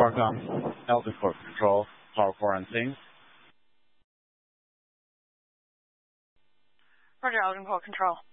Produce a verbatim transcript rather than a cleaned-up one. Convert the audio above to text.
Qualcomm, Elton Core Control, Power Core on sync. Roger, Elton Core Control.